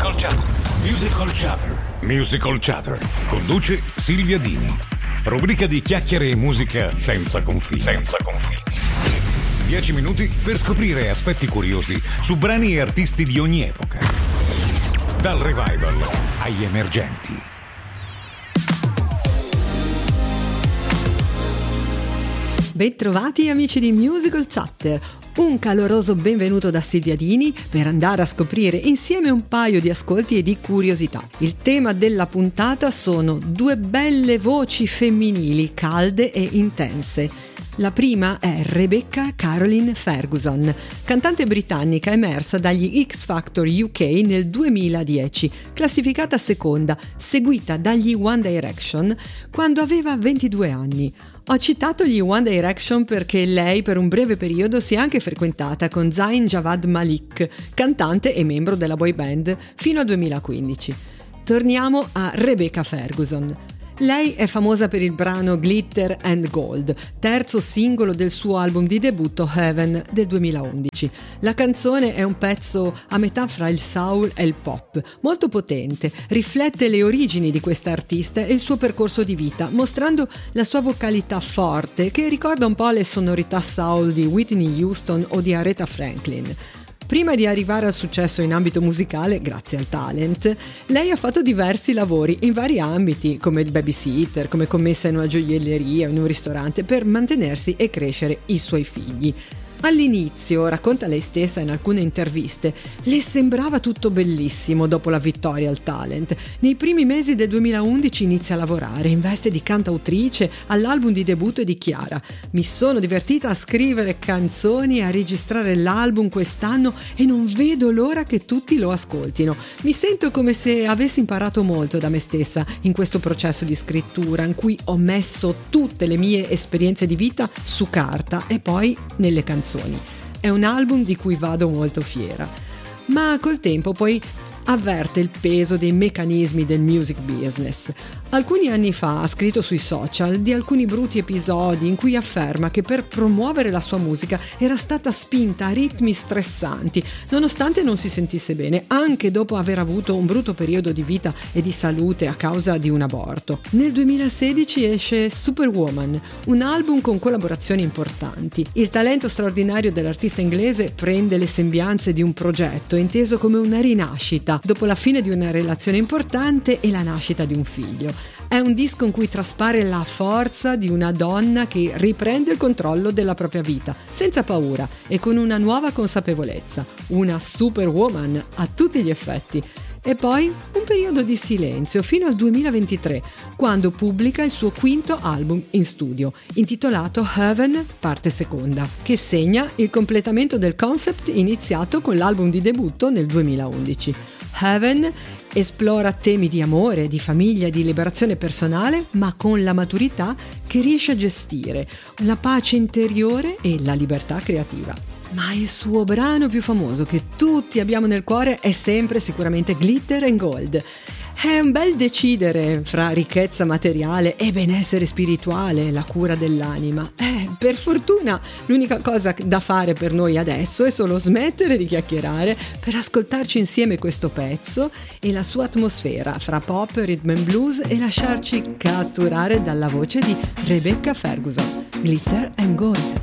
Musical Chatter. Conduce Silvia Dini. Rubrica di chiacchiere e musica senza confini. 10 minuti per scoprire aspetti curiosi su brani e artisti di ogni epoca. Dal revival agli emergenti. Bentrovati amici di Musical Chatter. Un caloroso benvenuto da Silvia Dini per andare a scoprire insieme un paio di ascolti e di curiosità. Il tema della puntata sono due belle voci femminili, calde e intense. La prima è Rebecca Caroline Ferguson, cantante britannica emersa dagli X Factor UK nel 2010, classificata seconda, seguita dagli One Direction quando aveva 22 anni. Ho citato gli One Direction perché lei per un breve periodo si è anche frequentata con Zayn Javad Malik, cantante e membro della boy band, fino al 2015. Torniamo a Rebecca Ferguson. Lei è famosa per il brano Glitter and Gold, terzo singolo del suo album di debutto Heaven del 2011. La canzone è un pezzo a metà fra il soul e il pop, molto potente, riflette le origini di questa artista e il suo percorso di vita, mostrando la sua vocalità forte che ricorda un po' le sonorità soul di Whitney Houston o di Aretha Franklin. Prima di arrivare al successo in ambito musicale, grazie al talent, lei ha fatto diversi lavori in vari ambiti, come il babysitter, come commessa in una gioielleria o in un ristorante, per mantenersi e crescere i suoi figli. All'inizio, racconta lei stessa in alcune interviste, le sembrava tutto bellissimo dopo la vittoria al talent. Nei primi mesi del 2011 inizia a lavorare in veste di cantautrice all'album di debutto e dichiara: mi sono divertita a scrivere canzoni e a registrare l'album quest'anno e non vedo l'ora che tutti lo ascoltino. Mi sento come se avessi imparato molto da me stessa in questo processo di scrittura in cui ho messo tutte le mie esperienze di vita su carta e poi nelle canzoni. È un album di cui vado molto fiera, ma col tempo poi avverte il peso dei meccanismi del music business. Alcuni anni fa ha scritto sui social di alcuni brutti episodi in cui afferma che per promuovere la sua musica era stata spinta a ritmi stressanti, nonostante non si sentisse bene, anche dopo aver avuto un brutto periodo di vita e di salute a causa di un aborto. Nel 2016 esce Superwoman, un album con collaborazioni importanti. Il talento straordinario dell'artista inglese prende le sembianze di un progetto inteso come una rinascita dopo la fine di una relazione importante e la nascita di un figlio. È un disco in cui traspare la forza di una donna che riprende il controllo della propria vita, senza paura e con una nuova consapevolezza. Una superwoman a tutti gli effetti. E poi un periodo di silenzio fino al 2023, quando pubblica il suo quinto album in studio, intitolato Heaven parte seconda, che segna il completamento del concept iniziato con l'album di debutto nel 2011. Heaven esplora temi di amore, di famiglia, di liberazione personale, ma con la maturità che riesce a gestire la pace interiore e la libertà creativa. Ma il suo brano più famoso che tutti abbiamo nel cuore è sempre sicuramente Glitter and Gold. È un bel decidere fra ricchezza materiale e benessere spirituale, la cura dell'anima. Per fortuna l'unica cosa da fare per noi adesso è solo smettere di chiacchierare per ascoltarci insieme questo pezzo e la sua atmosfera fra pop, rhythm and blues e lasciarci catturare dalla voce di Rebecca Ferguson. Glitter and Gold.